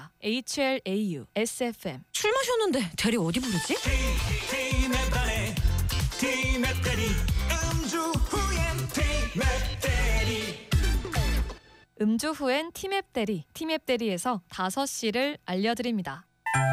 부릅니다. HLAU, SFM. 술 마셨는데 대리 어디 부르지? 음주 후엔 티맵 대리. 티맵 대리에서 5시를 알려드립니다.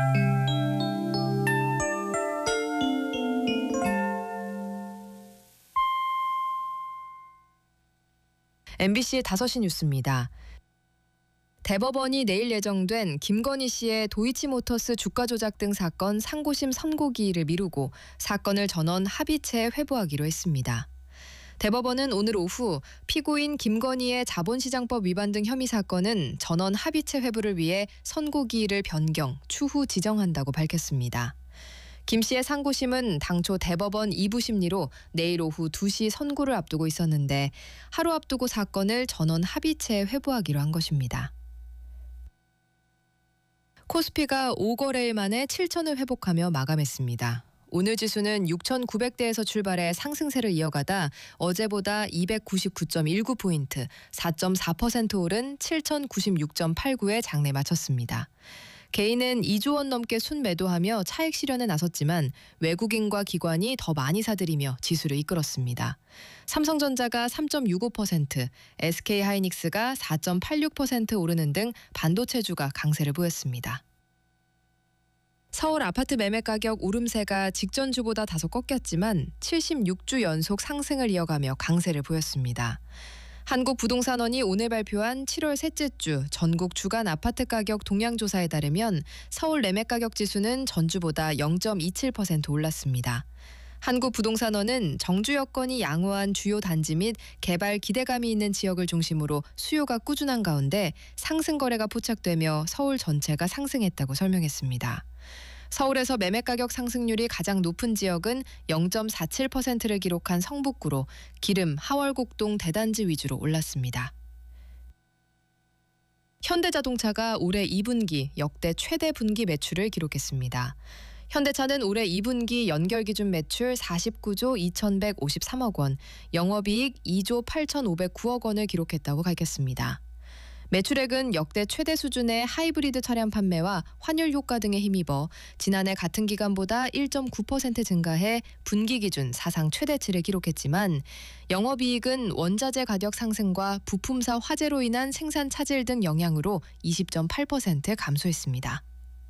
MBC 5시 뉴스입니다. 대법원이 내일 예정된 김건희 씨의 도이치모터스 주가 조작 등 사건 상고심 선고기일을 미루고 사건을 전원 합의체에 회부하기로 했습니다. 대법원은 오늘 오후 피고인 김건희의 자본시장법 위반 등 혐의 사건은 전원 합의체 회부를 위해 선고기일을 변경, 추후 지정한다고 밝혔습니다. 김 씨의 상고심은 당초 대법원 2부 심리로 내일 오후 2시 선고를 앞두고 있었는데 하루 앞두고 사건을 전원 합의체에 회부하기로 한 것입니다. 코스피가 5거래일 만에 7천을 회복하며 마감했습니다. 오늘 지수는 6,900대에서 출발해 상승세를 이어가다 어제보다 299.19포인트, 4.4% 오른 7,096.89에 장내 마쳤습니다. 개인은 2조 원 넘게 순매도하며 차익 실현에 나섰지만 외국인과 기관이 더 많이 사들이며 지수를 이끌었습니다. 삼성전자가 3.65%, SK하이닉스가 4.86% 오르는 등 반도체주가 강세를 보였습니다. 서울 아파트 매매 가격 오름세가 직전 주보다 다소 꺾였지만 76주 연속 상승을 이어가며 강세를 보였습니다. 한국부동산원이 오늘 발표한 7월 셋째 주 전국 주간 아파트 가격 동향조사에 따르면 서울 매매가격 지수는 전주보다 0.27% 올랐습니다. 한국부동산원은 정주 여건이 양호한 주요 단지 및 개발 기대감이 있는 지역을 중심으로 수요가 꾸준한 가운데 상승 거래가 포착되며 서울 전체가 상승했다고 설명했습니다. 서울에서 매매가격 상승률이 가장 높은 지역은 0.47%를 기록한 성북구로 기름, 하월곡동 대단지 위주로 올랐습니다. 현대자동차가 올해 2분기 역대 최대 분기 매출을 기록했습니다. 현대차는 올해 2분기 연결 기준 매출 49조 2,153억 원, 영업이익 2조 8,509억 원을 기록했다고 밝혔습니다. 매출액은 역대 최대 수준의 하이브리드 차량 판매와 환율 효과 등에 힘입어 지난해 같은 기간보다 1.9% 증가해 분기 기준 사상 최대치를 기록했지만 영업이익은 원자재 가격 상승과 부품사 화재로 인한 생산 차질 등 영향으로 20.8% 감소했습니다.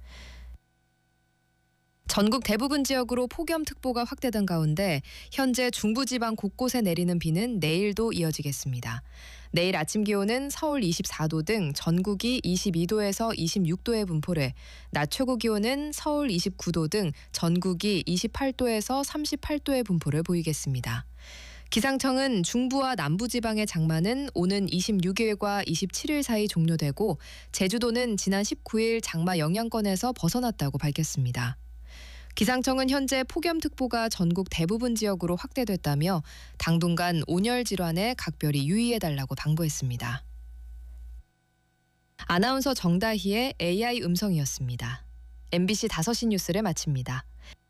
전국 대부분 지역으로 폭염특보가 확대된 가운데 현재 중부지방 곳곳에 내리는 비는 내일도 이어지겠습니다. 내일 아침 기온은 서울 24도 등 전국이 22도에서 26도의 분포를, 낮 최고 기온은 서울 29도 등 전국이 28도에서 38도의 분포를 보이겠습니다. 기상청은 중부와 남부지방의 장마는 오는 26일과 27일 사이 종료되고 제주도는 지난 19일 장마 영향권에서 벗어났다고 밝혔습니다. 기상청은 현재 폭염특보가 전국 대부분 지역으로 확대됐다며 당분간 온열 질환에 각별히 유의해달라고 당부했습니다. 아나운서 정다희의 AI 음성이었습니다. MBC 5시 뉴스를 마칩니다.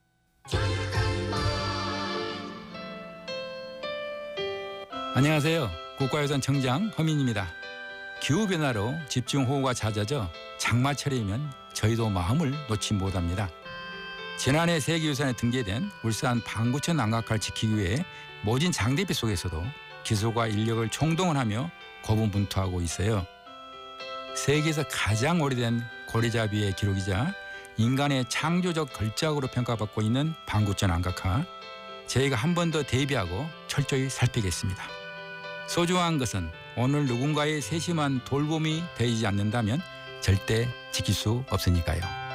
안녕하세요. 국가유산청장 허민입니다. 기후변화로 집중호우가 잦아져 장마철이면 저희도 마음을 놓지 못합니다. 지난해 세계유산에 등재된 울산 방구천 남각화를 지키기 위해 모진 장대비 속에서도 기술과 인력을 총동원하며 고군분투하고 있어요. 세계에서 가장 오래된 고래잡이의 기록이자 인간의 창조적 걸작으로 평가받고 있는 방구천 남각화, 저희가 한 번 더 대비하고 철저히 살피겠습니다. 소중한 것은 오늘 누군가의 세심한 돌봄이 되지 않는다면 절대 지킬 수 없으니까요.